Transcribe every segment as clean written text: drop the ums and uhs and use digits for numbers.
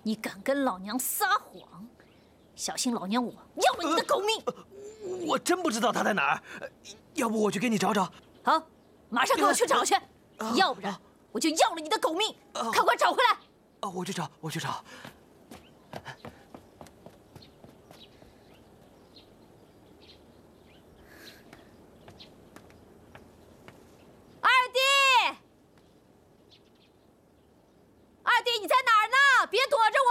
你敢跟老娘撒谎，小心老娘我要了你的狗命！ 我真不知道他在哪儿，要不我去给你找找。 好，马上给我去找去，要不然我就要了你的狗命！快快找回来！ 我去找，我去找。 二弟，二弟你在哪儿呢？别躲着我！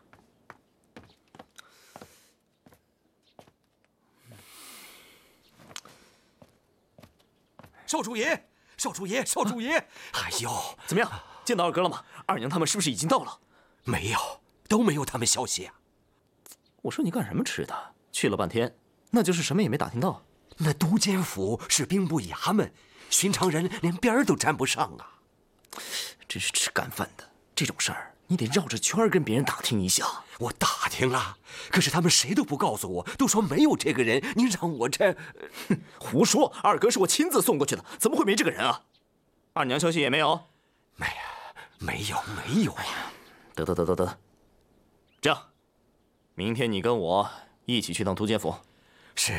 少主爷，少主爷，少主爷！哎呦， 怎么样？见到二哥了吗？二娘他们是不是已经到了？ 没有，都没有他们消息啊。 我说你干什么吃的？去了半天，那就是什么也没打听到。 那都监府是兵部衙门，寻常人连边儿都沾不上啊。 真是吃干饭的，这种事儿你得绕着圈儿跟别人打听一下。 我打听了，可是他们谁都不告诉我，都说没有这个人。你让我这…… 胡说！二哥是我亲自送过去的，怎么会没这个人啊？二娘消息也没有？ 没有呀。 得，这样，明天你跟我一起去趟都监府。 是。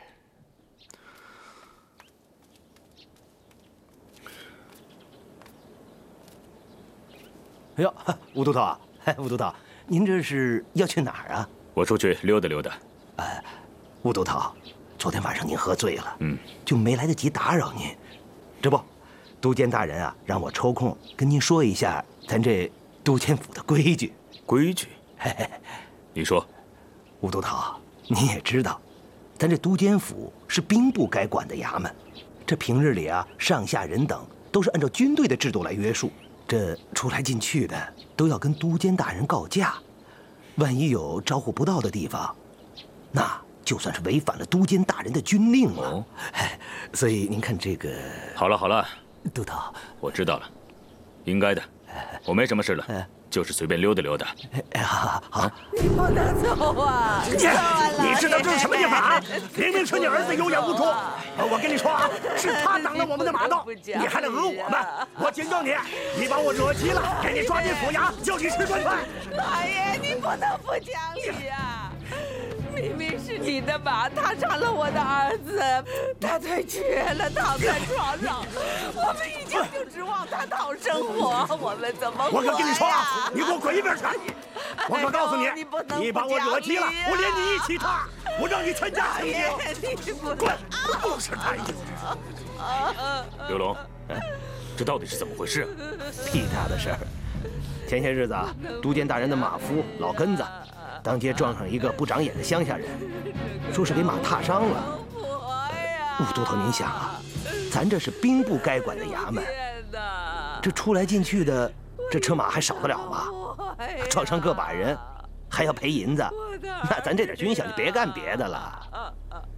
哎呦，吴都头啊，吴都头，您这是要去哪儿啊？ 我出去溜达溜达。 吴都头，昨天晚上您喝醉了，就没来得及打扰您。这不，都监大人啊，让我抽空跟您说一下咱这都监府的规矩。 规矩？你说。 吴都头，您也知道，咱这都监府是兵部该管的衙门，这平日里啊，上下人等都是按照军队的制度来约束。这出来进去的都要跟都监大人告假，万一有招呼不到的地方，那就算是违反了都监大人的军令了。所以您看这个…… 好了， 都头， 我知道了，应该的，我没什么事了，就是随便溜达溜达。 好， 你不能走啊！ 你知道这是什么地方啊？明明是你儿子有眼无珠，我跟你说啊，是他挡了我们的马道，你还来讹我们！我警告你，你把我惹急了，给你抓进府衙，叫你吃顿饭！ 大爷，你不能不讲理呀！明明是你的马踏伤了我的儿子，他腿瘸了，躺在床上，我们一家就指望他讨生活，我们怎么活呀？ 我可跟你说啊，你给我滚一边去！我可告诉你，你把我惹急了，我连你一起踏，我让你全家死你不滚！不是大爷。 刘龙，这到底是怎么回事？ 屁大的事儿！前些日子啊，都监大人的马夫老根子，当街撞上一个不长眼的乡下人，说是给马踏伤了。吴都头，您想啊，咱这是兵部该管的衙门，这出来进去的，这车马还少得了吗？撞伤个把人，还要赔银子，那咱这点军饷就别干别的了。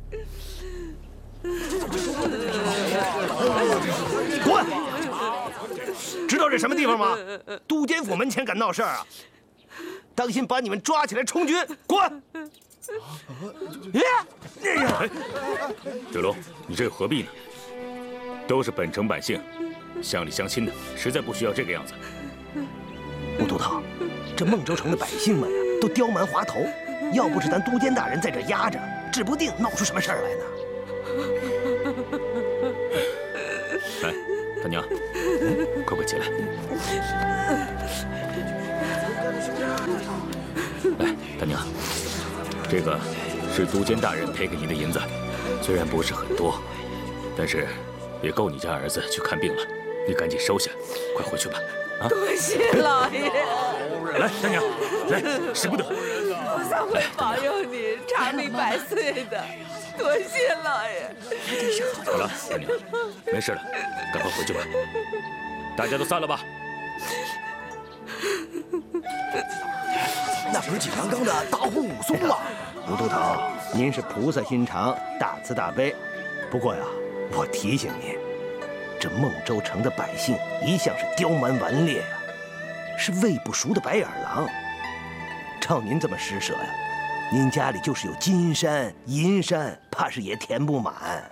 滚！知道这什么地方吗？都监府门前敢闹事儿啊！当心把你们抓起来充军！滚！ 刘龙，你这又何必呢？都是本城百姓，乡里乡亲的，实在不需要这个样子。 吴都头，这孟州城的百姓们呀，都刁蛮滑头，要不是咱都监大人在这压着，指不定闹出什么事儿来呢。 来，大娘，快起来！来，大娘，这个是都监大人赔给您的银子，虽然不是很多，但是也够你家儿子去看病了。你赶紧收下，快回去吧。啊！ 多谢老爷。 来，大娘，来，使不得。 菩萨会保佑你长命百岁的。多谢老爷。 好了，大娘，没事了，赶快回去吧。大家都散了吧。 那不是景阳冈的大红武松吗？吴都头，您是菩萨心肠，大慈大悲。不过呀，我提醒您，这孟州城的百姓一向是刁蛮顽劣呀，是喂不熟的白眼狼。照您这么施舍呀，您家里就是有金山银山，怕是也填不满。